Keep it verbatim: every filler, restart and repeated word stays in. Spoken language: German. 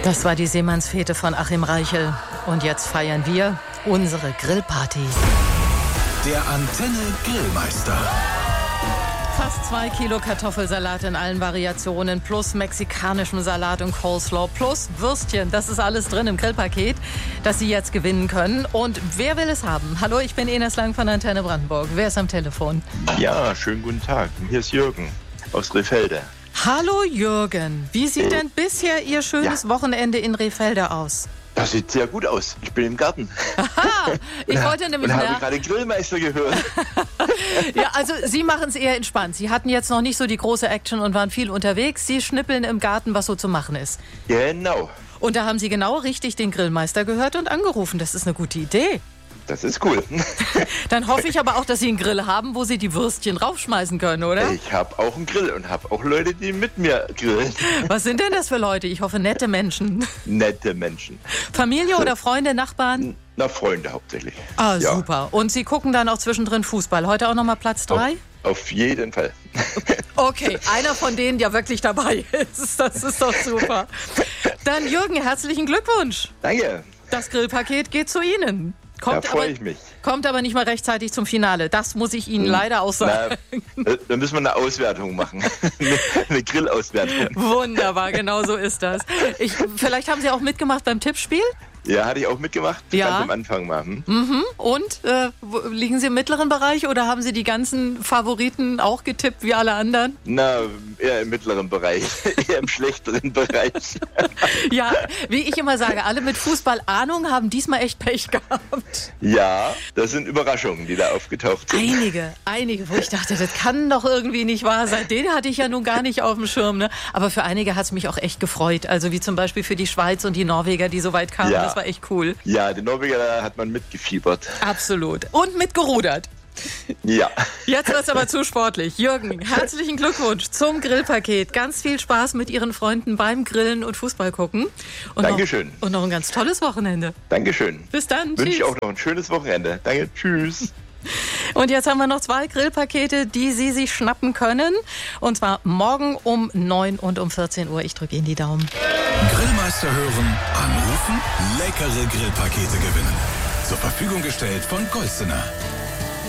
Das war die Seemannsfete von Achim Reichel. Und jetzt feiern wir unsere Grillparty. Der Antenne Grillmeister. Fast zwei Kilo Kartoffelsalat in allen Variationen, plus mexikanischem Salat und Coleslaw, plus Würstchen. Das ist alles drin im Grillpaket, das Sie jetzt gewinnen können. Und wer will es haben? Hallo, ich bin Ines Lang von Antenne Brandenburg. Wer ist am Telefon? Ja, schönen guten Tag. Hier ist Jürgen aus Rehfelde. Hallo Jürgen, wie sieht denn bisher Ihr schönes ja. Wochenende in Rehfelde aus? Das sieht sehr gut aus. Ich bin im Garten. Aha, ich wollte nämlich und habe gerade Grillmeister gehört. Ja, also Sie machen es eher entspannt. Sie hatten jetzt noch nicht so die große Action und waren viel unterwegs. Sie schnippeln im Garten, was so zu machen ist. Genau. Und da haben Sie genau richtig den Grillmeister gehört und angerufen. Das ist eine gute Idee. Das ist cool. Dann hoffe ich aber auch, dass Sie einen Grill haben, wo Sie die Würstchen raufschmeißen können, oder? Ich habe auch einen Grill und habe auch Leute, die mit mir grillen. Was sind denn das für Leute? Ich hoffe, nette Menschen. Nette Menschen. Familie oder Freunde, Nachbarn? Na, Freunde hauptsächlich. Ah, ja. Super. Und Sie gucken dann auch zwischendrin Fußball. Heute auch nochmal Platz drei? Auf, auf jeden Fall. Okay, einer von denen, der wirklich dabei ist. Das ist doch super. Dann Jürgen, herzlichen Glückwunsch. Danke. Das Grillpaket geht zu Ihnen. Kommt da freue aber, ich mich. Kommt aber nicht mal rechtzeitig zum Finale. Das muss ich Ihnen hm. leider auch sagen. Na, da müssen wir eine Auswertung machen. Eine Grillauswertung. Wunderbar, genau so ist das. Ich, vielleicht haben Sie auch mitgemacht beim Tippspiel? Ja, hatte ich auch mitgemacht. Ja. Ganz am Anfang mal. Hm? Mhm. Und? Äh, wo, liegen Sie im mittleren Bereich oder haben Sie die ganzen Favoriten auch getippt wie alle anderen? Na, eher im mittleren Bereich. Eher im schlechteren Bereich. Ja, wie ich immer sage, alle mit Fußball-Ahnung haben diesmal echt Pech gehabt. Ja, das sind Überraschungen, die da aufgetaucht sind. Einige, einige, wo ich dachte, das kann doch irgendwie nicht wahr sein. Den hatte ich ja nun gar nicht auf dem Schirm. Ne? Aber für einige hat es mich auch echt gefreut. Also wie zum Beispiel für die Schweiz und die Norweger, die so weit kamen. Ja. Das war echt cool. Ja, den Norweger, da hat man mitgefiebert. Absolut. Und mitgerudert. Ja. Jetzt wird es aber zu sportlich. Jürgen, herzlichen Glückwunsch zum Grillpaket. Ganz viel Spaß mit Ihren Freunden beim Grillen und Fußball gucken. Und Dankeschön. Noch, und noch ein ganz tolles Wochenende. Dankeschön. Bis dann. Wünsche Tschüss. ich auch noch ein schönes Wochenende. Danke. Tschüss. Und jetzt haben wir noch zwei Grillpakete, die Sie sich schnappen können. Und zwar morgen um neun und um vierzehn Uhr. Ich drücke Ihnen die Daumen. Grillmeister hören, anrufen, leckere Grillpakete gewinnen. Zur Verfügung gestellt von Golstener.